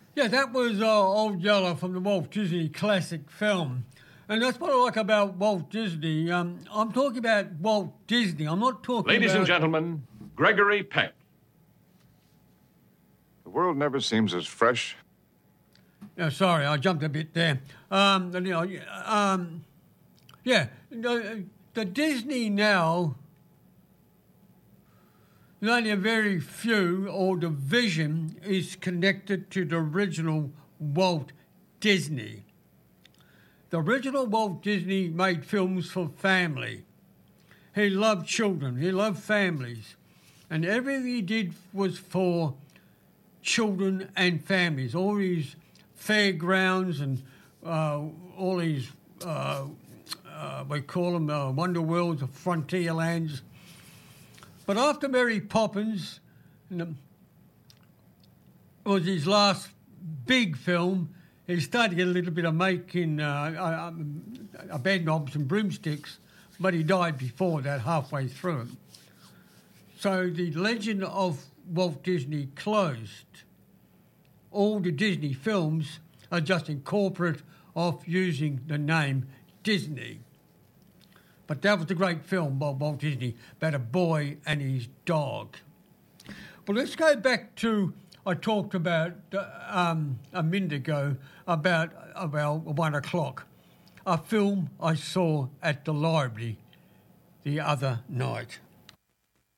Yeah, that was Old Yeller from the Walt Disney classic film. And that's what I like about Walt Disney. I'm talking about Walt Disney. I'm not talking Ladies about... and gentlemen, Gregory Peck. The world never seems as fresh. Yeah, sorry, I jumped a bit there. The Disney now, there's only a very few, or the vision is connected to the original Walt Disney. The original Walt Disney made films for family. He loved children, he loved families, and everything he did was for children and families. All these fairgrounds and all these, we call them Wonder Worlds, frontier lands. But after Mary Poppins was his last big film, he started to get a little bit of making bed knobs and broomsticks, but he died before that, halfway through it. So the legend of Walt Disney closed. All the Disney films are just in corporate of using the name Disney. But that was a great film by Walt Disney about a boy and his dog. Well, let's go back to, I talked about a minute ago about 1 o'clock, a film I saw at the library the other night.